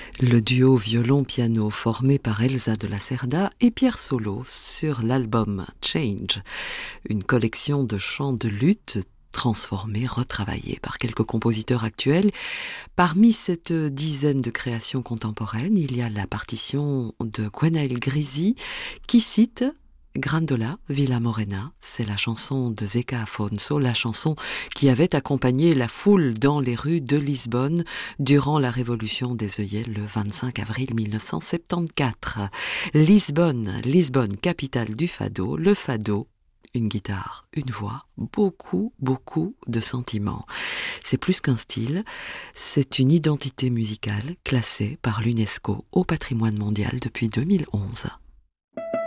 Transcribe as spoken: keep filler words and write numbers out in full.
Le duo violon-piano formé par Elsa de la Cerda et Pierre Solo sur l'album Change, une collection de chants de luth transformés, retravaillés par quelques compositeurs actuels. Parmi cette dizaine de créations contemporaines, il y a la partition de Gwenaël Grisi qui cite Grandola Villa Morena, c'est la chanson de Zeca Afonso, la chanson qui avait accompagné la foule dans les rues de Lisbonne durant la révolution des œillets le vingt-cinq avril mille neuf cent soixante-quatorze. Lisbonne, Lisbonne, capitale du fado, le fado, une guitare, une voix, beaucoup, beaucoup de sentiments. C'est plus qu'un style, c'est une identité musicale classée par l'UNESCO au patrimoine mondial depuis deux mille onze.